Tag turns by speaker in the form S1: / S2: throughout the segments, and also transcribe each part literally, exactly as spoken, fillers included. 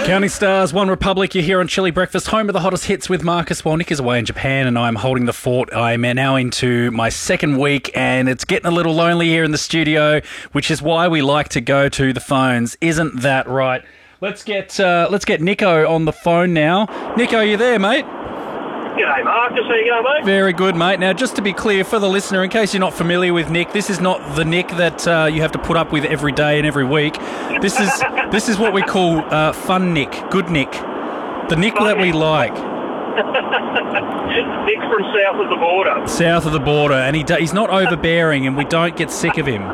S1: Counting Stars, One Republic, you're here on Chili Breakfast, home of the hottest hits with Marcus. While Nick is away in Japan and I'm holding the fort, I'm now into my second week and it's getting a little lonely here in the studio, which is why we like to go to the phones. Isn't that right? Let's get uh, let's get Nico on the phone now. Nico, you there, mate?
S2: G'day, Marcus. How you going, mate?
S1: Very good, mate. Now, just to be clear for the listener, in case you're not familiar with Nick, this is not the Nick that uh, you have to put up with every day and every week. This is this is what we call uh, fun Nick, good Nick, the Nick that we like.
S2: Nick from south of the border.
S1: South of the border, and he do, he's not overbearing, and we don't get sick of him.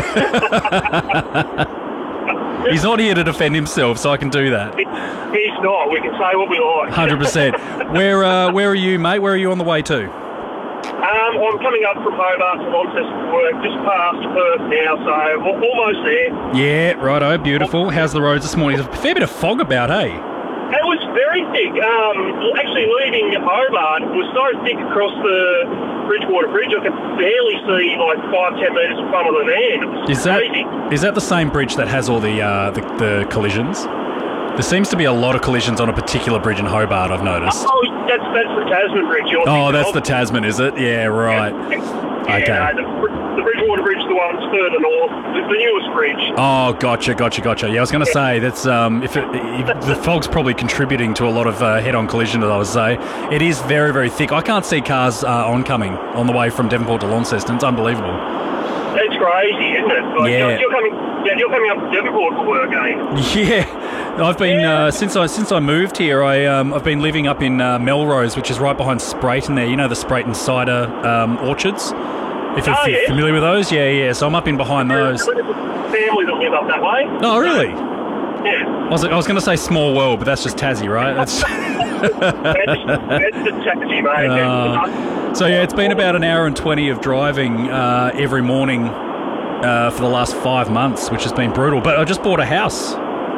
S1: He's not here to defend himself, so I can do that.
S2: He's not. We can say what we like.
S1: one hundred percent. Where uh, where are you, mate? Where are you on the way to?
S2: Um, I'm coming up from Hobart to Launceston for work, just past Perth now, so we're almost there.
S1: Yeah, righto, beautiful. How's the roads this morning? There's a fair bit of fog about, hey?
S2: It was very thick. Um, actually, leaving Hobart, it was so thick across the Bridgewater Bridge, I could barely see like five, ten metres in front of the van. It was
S1: Is that
S2: crazy.
S1: is that the same bridge that has all the, uh, the the collisions? There seems to be a lot of collisions on a particular bridge in Hobart, I've noticed.
S2: Oh, that's that's the Tasman Bridge. You're
S1: Oh,
S2: thinking
S1: that's
S2: of.
S1: the Tasman, is it? Yeah, right.
S2: Yeah,
S1: Okay.
S2: no, the, the Bridgewater Bridge, the one further north, the, the newest bridge.
S1: Oh, gotcha, gotcha, gotcha. Yeah, I was going to say that's um, if, it, if the fog's probably contributing to a lot of uh, head-on collisions, I would say. It is very, very thick. I can't see cars uh, oncoming on the way from Devonport to Launceston. It's unbelievable.
S2: It's crazy, isn't it? Like,
S1: Yeah.
S2: You're, you're coming, yeah, you're coming up to Devonport for work, eh?
S1: Yeah, I've been uh, since I since I moved here. I um, I've been living up in uh, Melrose, which is right behind Sprayton. There, you know the Sprayton cider um, orchards. If you're
S2: Oh,
S1: f-
S2: yeah.
S1: familiar with those, yeah, yeah. So I'm up in behind those.
S2: There's a family that live up that way.
S1: Oh, really?
S2: Yeah.
S1: I was I was going to say small world, but that's just Tassie, right? That's.
S2: That's, that's the taxi, mate.
S1: Uh, so yeah, it's been about an hour and twenty of driving uh, every morning uh, for the last five months, which has been brutal. But I just bought a house.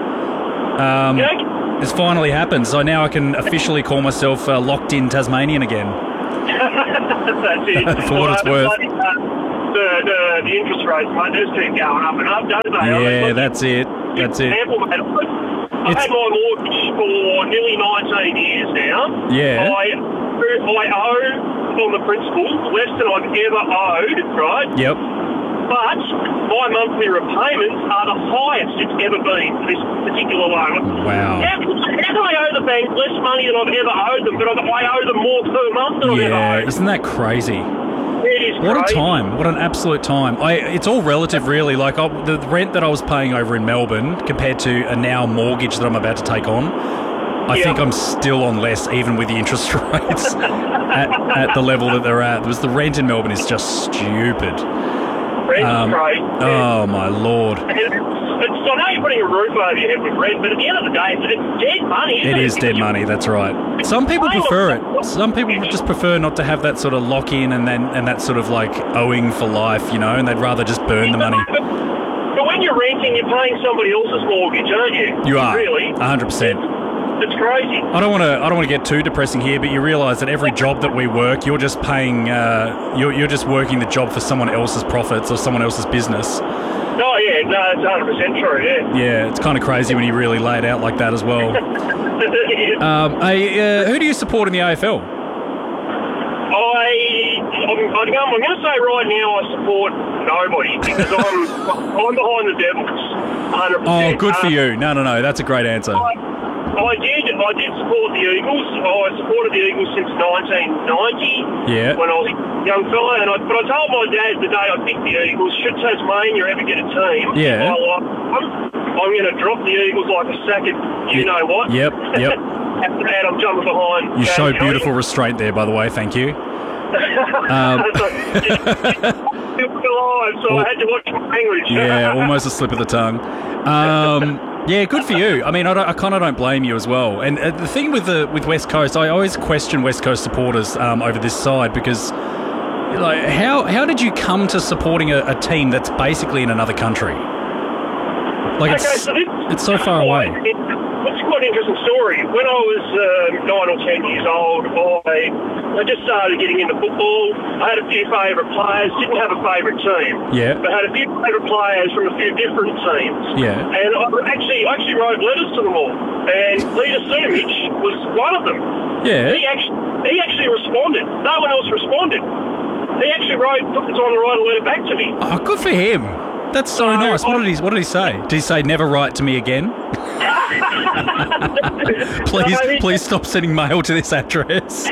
S1: Um,
S2: Yeah.
S1: It's finally happened, so now I can officially call myself uh, locked in Tasmanian again.
S2: That's it.
S1: For what it's
S2: Well,
S1: worth.
S2: bloody, uh, The, the, the interest rates, mate, they just keep going up and up, don't they? I mean,
S1: Yeah,
S2: look,
S1: that's it. That's it.
S2: example, mate, I've
S1: It's-
S2: had my mortgage for nearly nineteen years now.
S1: Yeah.
S2: I, I owe on the principal less than I've ever owed, right?
S1: Yep.
S2: But my monthly repayments are the highest it's ever been for this particular loan.
S1: Wow.
S2: How can, how can I owe the bank less money than I've ever owed them, but I owe them more per month than I've
S1: Yeah,
S2: ever owed?
S1: isn't that crazy?
S2: It is
S1: What a
S2: crazy.
S1: time! What an absolute time! I, it's all relative, really. Like I, the rent that I was paying over in Melbourne compared to a now mortgage that I'm about to take on, I
S2: Yeah.
S1: think I'm still on less, even with the interest rates at, at the level that they're at. Because the rent in Melbourne is just stupid.
S2: Rent's
S1: Um,
S2: great.
S1: oh my lord!
S2: And it's, it's, I know you're putting a roof over your head with rent, but at the end of the day, it's, it's dead money. Isn't
S1: It
S2: it
S1: is dead money. That's right. Some people prefer it. Some people just prefer not to have that sort of lock in and then and that sort of like owing for life, you know, and they'd rather just burn the money.
S2: But, but when you're renting, you're paying somebody else's mortgage, aren't you?
S1: You are
S2: Really?
S1: one hundred percent.
S2: It's crazy.
S1: I don't want to. I don't want to get too depressing here, but you realise that every job that we work, you're just paying. Uh, you're you're just working the job for someone else's profits or someone else's business.
S2: Oh, yeah, no, it's one hundred percent true, yeah.
S1: Yeah, it's kind of crazy when you really lay it out like that as well.
S2: Yeah.
S1: Um, hey, uh, who do you support in the A F L?
S2: I, I'm, I'm going to say right now I support nobody because I'm I'm behind the Devils, one hundred percent.
S1: Oh, good for
S2: Um,
S1: you. No, no, no. That's a great answer.
S2: I, I did. I did support the Eagles. I supported the Eagles since nineteen ninety.
S1: Yeah.
S2: When I was a young fella, and I, but I told my dad the day I picked the Eagles, should Tasmania ever get a team,
S1: Yeah.
S2: I like them, I'm going to drop the Eagles like a sack of you
S1: Ye-
S2: know what.
S1: Yep, yep.
S2: After that, I'm jumping behind.
S1: You
S2: Dad
S1: show
S2: Kelly.
S1: beautiful restraint there, by the way. Thank you. Um,
S2: alive, so I had to watch my language.
S1: Yeah, almost a slip of the tongue. Um, yeah, good for you. I mean, I, don't, I kind of don't blame you as well. And uh, the thing with the with West Coast, I always question West Coast supporters um, over this side because, like, how how did you come to supporting a, a team that's basically in another country? Like,
S2: Okay,
S1: it's
S2: so this,
S1: it's so far away.
S2: It, it's quite an interesting story. When I was um, nine or ten years old, I, I just started getting into football. I had a few favourite players, didn't have a favourite team.
S1: Yeah.
S2: But had a few favourite players from a few different teams.
S1: Yeah.
S2: And I actually, I actually wrote letters to them all. And Peter Sumich was one of them.
S1: Yeah.
S2: He actually, he actually responded. No one else responded. He actually wrote, took the time to write a letter back to me.
S1: Oh, good for him. That's so
S2: Uh,
S1: nice. What did he What did he say? Did he say never write to me again? please,
S2: No, he-
S1: please stop sending mail to this address.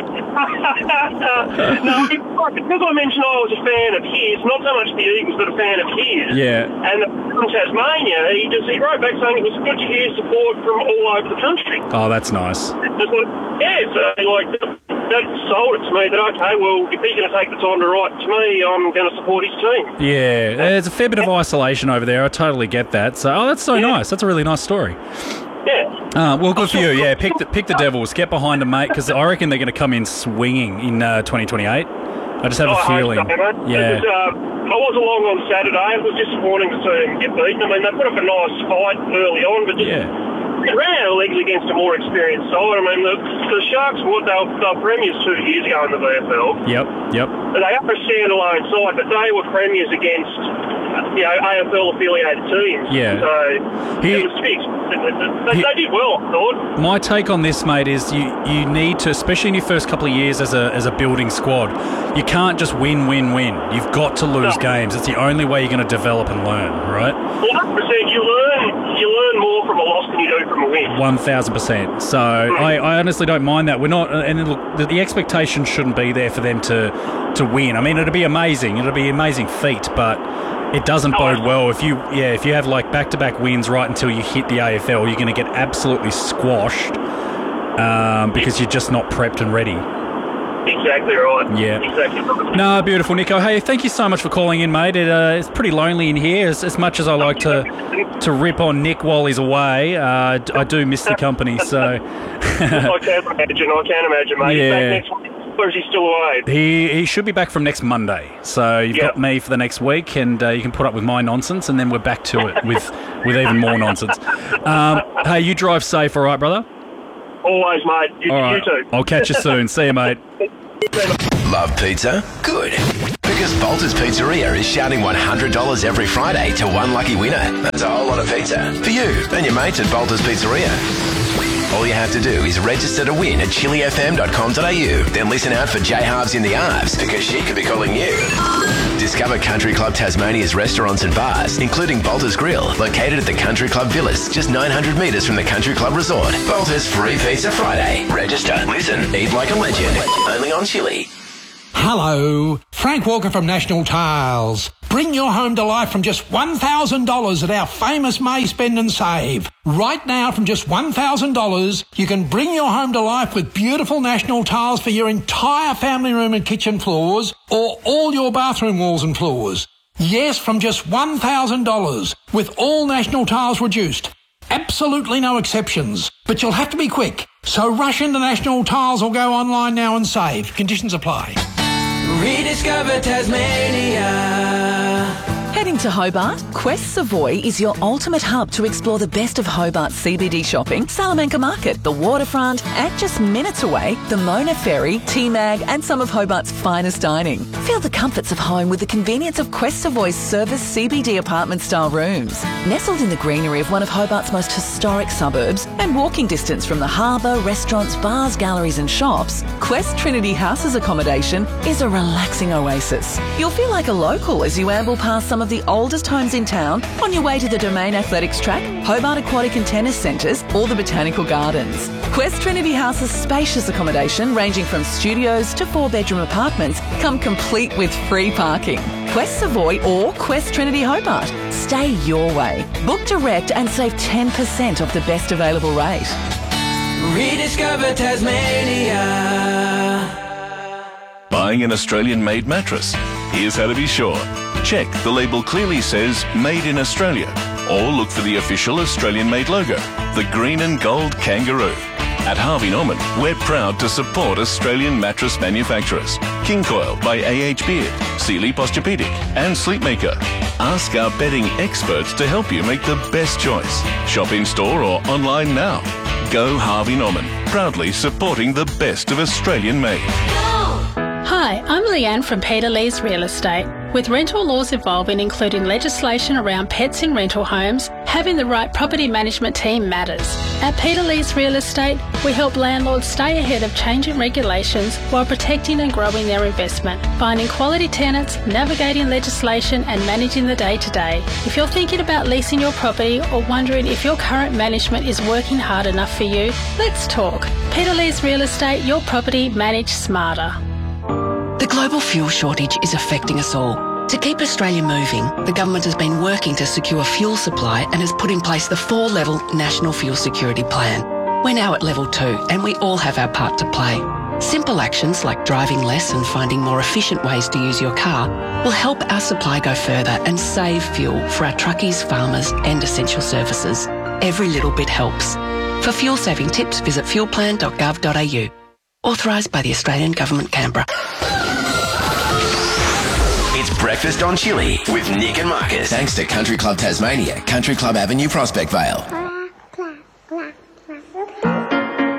S2: no, because I mentioned I was a fan of his, not so much the Eagles, but a fan of his.
S1: Yeah.
S2: And from Tasmania, he just he wrote back saying it was good to hear support from all over the country.
S1: Oh, that's nice.
S2: Just like, yeah, so like that sold it to me that okay, well, if he's going to take the time to write to me, I'm going to support his team.
S1: Yeah, there's a fair bit of isolation over there. I totally get that. So, oh, that's so
S2: Yeah.
S1: nice. That's a really nice story.
S2: Yeah.
S1: Uh, well, good for you. Yeah, pick the pick the Devils. Get behind them, mate, because I reckon they're going to come in swinging in uh, twenty twenty-eight. I just have
S2: Oh,
S1: a
S2: I hope
S1: feeling.
S2: so, mate.
S1: Yeah.
S2: It was, uh, I was along on Saturday. It was disappointing to see them get beaten. I mean, they put up a nice fight early on, but just
S1: Yeah.
S2: it ran out of legs against a more experienced side. I mean, the, the Sharks, what they were, they were premiers two years ago in the V F L.
S1: Yep. Yep.
S2: They are a standalone side, but they were premiers against, you know, A F L affiliated teams.
S1: Yeah.
S2: So
S1: He-
S2: it was fixed. They,
S1: he-
S2: they did well, I thought.
S1: My take on this, mate, is you, you need to, especially in your first couple of years as a as a building squad, you can't just win, win, win. You've got to lose
S2: No.
S1: games. It's the only way you're going to develop and learn, right?
S2: Well, one hundred percent, you learn, you learn more from a loss than you do from a win.
S1: One thousand percent. So I, I honestly don't mind that. We're not, and look, the, the expectation shouldn't be there for them to to win. I mean, it'd be amazing. It'd be an amazing feat, but it doesn't bode well if you, yeah, if you have like back-to-back wins right until you hit the A F L, you're going to get absolutely squashed um, because you're just not prepped and ready.
S2: Exactly right.
S1: Yeah.
S2: Exactly right.
S1: No, beautiful, Nico. Hey, thank you so much for calling in, mate. It, uh, it's pretty lonely in here. As, as much as I like to to rip on Nick while he's away, uh, I do miss the company. So
S2: I can imagine. I can imagine, mate. He's
S1: Yeah.
S2: back next week, or is he still away?
S1: he he should be back from next Monday. So you've
S2: Yep.
S1: got me for the next week, and uh, you can put up with my nonsense, and then we're back to it with with even more nonsense. Um, hey, you drive safe, all right, brother?
S2: Always, mate. You,
S1: All right.
S2: you too.
S1: I'll catch you soon. See you, mate.
S3: Love pizza? Good. Because Bolter's Pizzeria is shouting one hundred dollars every Friday to one lucky winner. That's a whole lot of pizza. For you and your mates at Bolter's Pizzeria. All you have to do is register to win at chili f m dot com dot a u. Then listen out for J Halves in the Arves because she could be calling you. Discover Country Club Tasmania's restaurants and bars, including Bolter's Grill, located at the Country Club Villas, just nine hundred metres from the Country Club Resort. Bolter's Free Pizza Friday. Register, listen, eat like a legend. Only on Chili.
S4: Hello, Frank Walker from National Tiles. Bring your home to life from just one thousand dollars at our famous May Spend and Save. Right now, from just one thousand dollars, you can bring your home to life with beautiful National Tiles for your entire family room and kitchen floors, or all your bathroom walls and floors. Yes, from just one thousand dollars, with all National Tiles reduced. Absolutely no exceptions, but you'll have to be quick. So rush into National Tiles or go online now and save. Conditions apply.
S5: Rediscover Tasmania.
S6: Heading to Hobart? Quest Savoy is your ultimate hub to explore the best of Hobart C B D shopping, Salamanca Market, the waterfront, and just minutes away, the Mona Ferry, T-Mag, and some of Hobart's finest dining. Feel the comforts of home with the convenience of Quest Savoy's service C B D apartment-style rooms. Nestled in the greenery of one of Hobart's most historic suburbs and walking distance from the harbour, restaurants, bars, galleries and shops, Quest Trinity House's accommodation is a relaxing oasis. You'll feel like a local as you amble past some of the oldest homes in town on your way to the Domain Athletics Track, Hobart Aquatic and Tennis Centres, or the Botanical Gardens. Quest Trinity House's spacious accommodation, ranging from studios to four-bedroom apartments, come complete with free parking. Quest Savoy or Quest Trinity Hobart. Stay your way. Book direct and save ten percent off the best available rate.
S5: Rediscover Tasmania.
S7: Buying an Australian-made mattress? Here's how to be sure. Check the label clearly says Made in Australia, or look for the official Australian-made logo, the green and gold kangaroo. At Harvey Norman, we're proud to support Australian mattress manufacturers. King Coil by A H Beard, Sealy Posturepedic and Sleepmaker. Ask our bedding experts to help you make the best choice. Shop in store or online now. Go Harvey Norman, proudly supporting the best of Australian made.
S8: Hi, I'm Leanne from Peter Lee's Real Estate. With rental laws evolving, including legislation around pets in rental homes, having the right property management team matters. At Peter Lee's Real Estate, we help landlords stay ahead of changing regulations while protecting and growing their investment, finding quality tenants, navigating legislation and managing the day-to-day. If you're thinking about leasing your property or wondering if your current management is working hard enough for you, let's talk. Peter Lee's Real Estate, your property managed smarter.
S9: The global fuel shortage is affecting us all. To keep Australia moving, the government has been working to secure fuel supply and has put in place the four-level National Fuel Security Plan. We're now at level two and we all have our part to play. Simple actions like driving less and finding more efficient ways to use your car will help our supply go further and save fuel for our truckies, farmers and essential services. Every little bit helps. For fuel-saving tips, visit fuel plan dot gov dot a u. Authorised by the Australian Government, Canberra.
S3: It's Breakfast on Chili with Nick and Marcus. Thanks to Country Club Tasmania, Country Club Avenue, Prospect Vale.